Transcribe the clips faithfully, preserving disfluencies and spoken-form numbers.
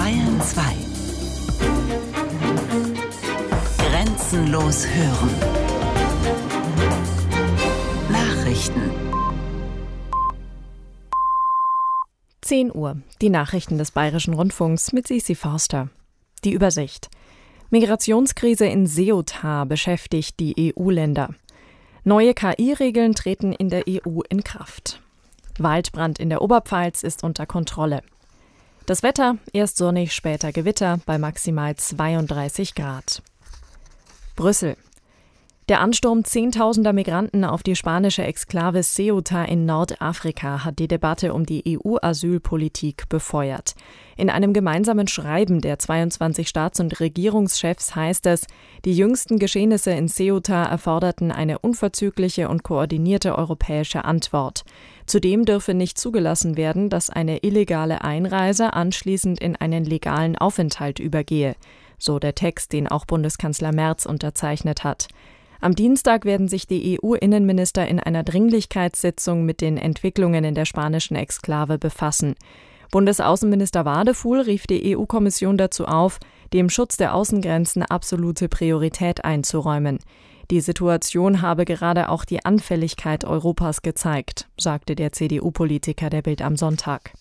Bayern zwei. Grenzenlos hören. Nachrichten. zehn Uhr. Die Nachrichten des Bayerischen Rundfunks mit Sisi Forster. Die Übersicht. Migrationskrise in Ceuta beschäftigt die E U-Länder. Neue K I-Regeln treten in der E U in Kraft. Waldbrand in der Oberpfalz ist unter Kontrolle. Das Wetter, erst sonnig, später Gewitter bei maximal zweiunddreißig Grad. Brüssel. Der Ansturm zehntausender Migranten auf die spanische Exklave Ceuta in Nordafrika hat die Debatte um die E U-Asylpolitik befeuert. In einem gemeinsamen Schreiben der zweiundzwanzig Staats- und Regierungschefs heißt es, die jüngsten Geschehnisse in Ceuta erforderten eine unverzügliche und koordinierte europäische Antwort. Zudem dürfe nicht zugelassen werden, dass eine illegale Einreise anschließend in einen legalen Aufenthalt übergehe, so der Text, den auch Bundeskanzler Merz unterzeichnet hat. Am Dienstag werden sich die E U-Innenminister in einer Dringlichkeitssitzung mit den Entwicklungen in der spanischen Exklave befassen. Bundesaußenminister Wadefuhl rief die E U-Kommission dazu auf, dem Schutz der Außengrenzen absolute Priorität einzuräumen. Die Situation habe gerade auch die Anfälligkeit Europas gezeigt, sagte der C D U-Politiker der Bild am Sonntag.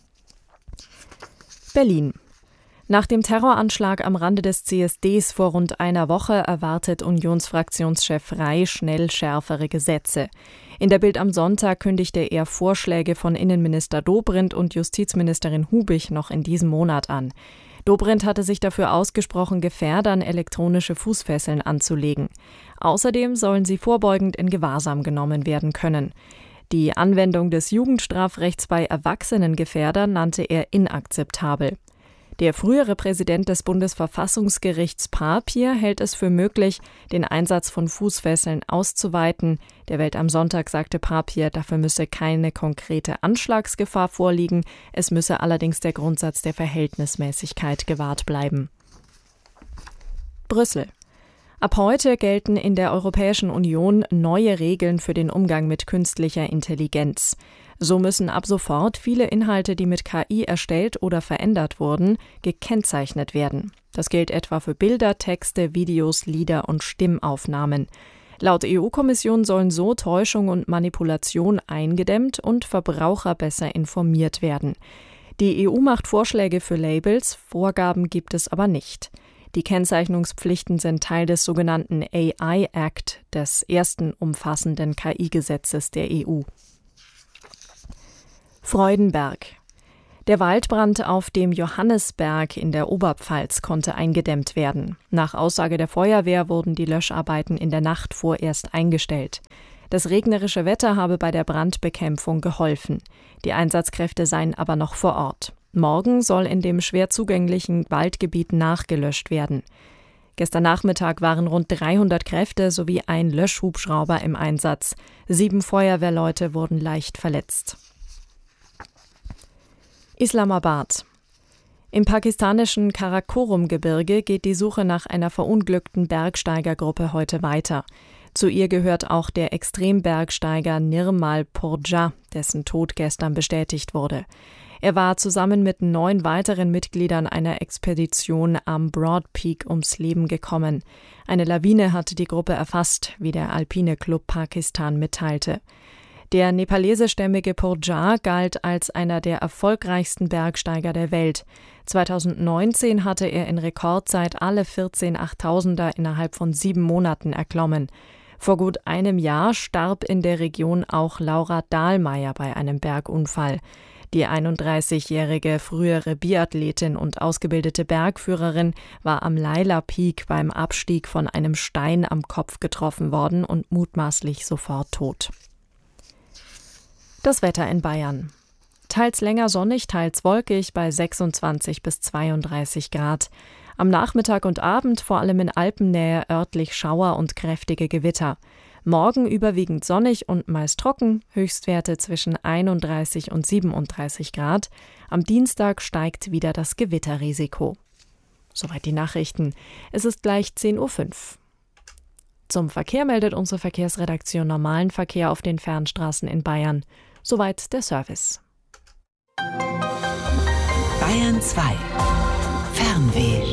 Berlin. Nach dem Terroranschlag am Rande des C S Ds vor rund einer Woche erwartet Unionsfraktionschef Rey schnell schärfere Gesetze. In der Bild am Sonntag kündigte er Vorschläge von Innenminister Dobrindt und Justizministerin Hubig noch in diesem Monat an. Dobrindt hatte sich dafür ausgesprochen, Gefährdern elektronische Fußfesseln anzulegen. Außerdem sollen sie vorbeugend in Gewahrsam genommen werden können. Die Anwendung des Jugendstrafrechts bei erwachsenen Gefährdern nannte er inakzeptabel. Der frühere Präsident des Bundesverfassungsgerichts Papier hält es für möglich, den Einsatz von Fußfesseln auszuweiten. Der Welt am Sonntag sagte Papier, dafür müsse keine konkrete Anschlagsgefahr vorliegen, es müsse allerdings der Grundsatz der Verhältnismäßigkeit gewahrt bleiben. Brüssel. Ab heute gelten in der Europäischen Union neue Regeln für den Umgang mit künstlicher Intelligenz. So müssen ab sofort viele Inhalte, die mit K I erstellt oder verändert wurden, gekennzeichnet werden. Das gilt etwa für Bilder, Texte, Videos, Lieder und Stimmaufnahmen. Laut E U-Kommission sollen so Täuschung und Manipulation eingedämmt und Verbraucher besser informiert werden. Die E U macht Vorschläge für Labels, Vorgaben gibt es aber nicht. Die Kennzeichnungspflichten sind Teil des sogenannten A I Act, des ersten umfassenden K I-Gesetzes der E U. Freudenberg. Der Waldbrand auf dem Johannisberg in der Oberpfalz konnte eingedämmt werden. Nach Aussage der Feuerwehr wurden die Löscharbeiten in der Nacht vorerst eingestellt. Das regnerische Wetter habe bei der Brandbekämpfung geholfen. Die Einsatzkräfte seien aber noch vor Ort. Morgen soll in dem schwer zugänglichen Waldgebiet nachgelöscht werden. Gestern Nachmittag waren rund dreihundert Kräfte sowie ein Löschhubschrauber im Einsatz. Sieben Feuerwehrleute wurden leicht verletzt. Islamabad. Im pakistanischen Karakorum-Gebirge geht die Suche nach einer verunglückten Bergsteigergruppe heute weiter. Zu ihr gehört auch der Extrembergsteiger Nirmal Purja, dessen Tod gestern bestätigt wurde. Er war zusammen mit neun weiteren Mitgliedern einer Expedition am Broad Peak ums Leben gekommen. Eine Lawine hatte die Gruppe erfasst, wie der Alpine Club Pakistan mitteilte. Der nepalesischstämmige Purja galt als einer der erfolgreichsten Bergsteiger der Welt. zweitausendneunzehn hatte er in Rekordzeit alle vierzehn Achttausender innerhalb von sieben Monaten erklommen. Vor gut einem Jahr starb in der Region auch Laura Dahlmeier bei einem Bergunfall. Die einunddreißigjährige frühere Biathletin und ausgebildete Bergführerin war am Laila Peak beim Abstieg von einem Stein am Kopf getroffen worden und mutmaßlich sofort tot. Das Wetter in Bayern. Teils länger sonnig, teils wolkig bei sechsundzwanzig bis zweiunddreißig Grad. Am Nachmittag und Abend vor allem in Alpennähe örtlich Schauer und kräftige Gewitter. Morgen überwiegend sonnig und meist trocken, Höchstwerte zwischen einunddreißig und siebenunddreißig Grad. Am Dienstag steigt wieder das Gewitterrisiko. Soweit die Nachrichten. Es ist gleich zehn Uhr fünf. Zum Verkehr meldet unsere Verkehrsredaktion normalen Verkehr auf den Fernstraßen in Bayern. Soweit der Service. Bayern zwei. Fernweh.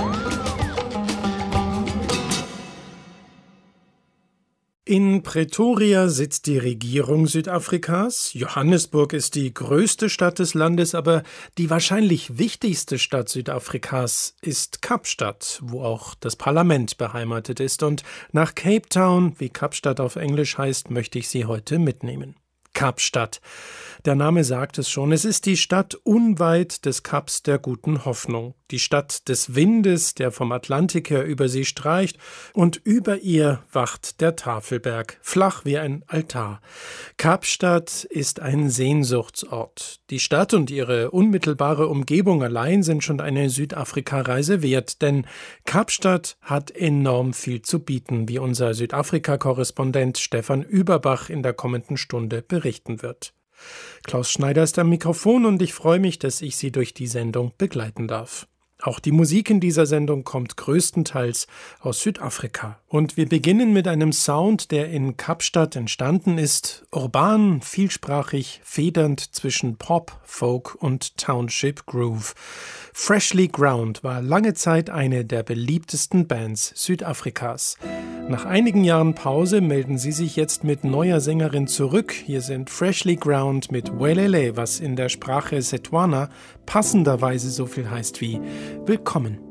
In Pretoria sitzt die Regierung Südafrikas. Johannesburg ist die größte Stadt des Landes, aber die wahrscheinlich wichtigste Stadt Südafrikas ist Kapstadt, wo auch das Parlament beheimatet ist. Und nach Cape Town, wie Kapstadt auf Englisch heißt, möchte ich Sie heute mitnehmen. Kapstadt. Der Name sagt es schon, es ist die Stadt unweit des Kaps der Guten Hoffnung, die Stadt des Windes, der vom Atlantik her über sie streicht, und über ihr wacht der Tafelberg, flach wie ein Altar. Kapstadt ist ein Sehnsuchtsort. Die Stadt und ihre unmittelbare Umgebung allein sind schon eine Südafrika-Reise wert, denn Kapstadt hat enorm viel zu bieten, wie unser Südafrika-Korrespondent Stefan Überbach in der kommenden Stunde berichten wird. Klaus Schneider ist am Mikrofon und ich freue mich, dass ich Sie durch die Sendung begleiten darf. Auch die Musik in dieser Sendung kommt größtenteils aus Südafrika. Und wir beginnen mit einem Sound, der in Kapstadt entstanden ist, urban, vielsprachig, federnd zwischen Pop, Folk und Township Groove. Freshly Ground war lange Zeit eine der beliebtesten Bands Südafrikas. Nach einigen Jahren Pause melden sie sich jetzt mit neuer Sängerin zurück. Hier sind Freshly Ground mit Welele, was in der Sprache Setswana passenderweise so viel heißt wie Willkommen.